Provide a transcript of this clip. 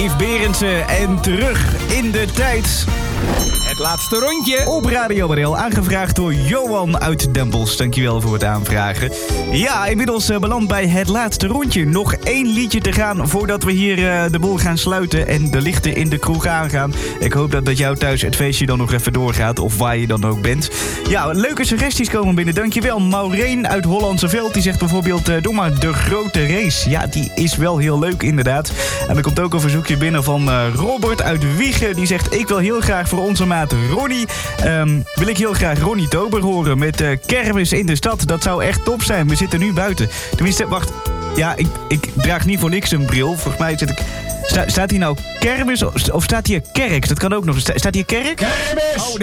Yves Berendsen en terug in de tijd. Het laatste rondje. Op Radio Barel, aangevraagd door Johan uit Den Bosch. Dankjewel voor het aanvragen. Ja, inmiddels beland bij het laatste rondje. Nog 1 liedje te gaan voordat we hier de boel gaan sluiten en de lichten in de kroeg aangaan. Ik hoop dat bij jou thuis het feestje dan nog even doorgaat, of waar je dan ook bent. Ja, leuke suggesties komen binnen. Dankjewel. Maureen uit Hollandse Veld, die zegt bijvoorbeeld, doe maar De Grote Race. Ja, die is wel heel leuk inderdaad. En er komt ook een verzoekje binnen van Robert uit Wiegen. Die zegt, ik wil heel graag voor onze maat Ronnie, wil ik heel graag Ronnie Tober horen met Kermis in de stad. Dat zou echt top zijn. We zitten nu buiten. Tenminste, wacht. Ja, ik draag niet voor niks een bril. Volgens mij zit ik... Staat hier nou Kermis of staat hier Kerk? Dat kan ook nog. Staat hier Kerk? Kermis! Oh,